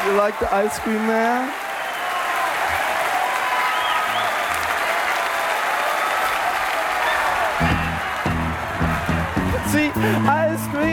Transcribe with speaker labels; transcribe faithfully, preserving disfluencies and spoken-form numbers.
Speaker 1: You like the ice cream man? See, ice cream.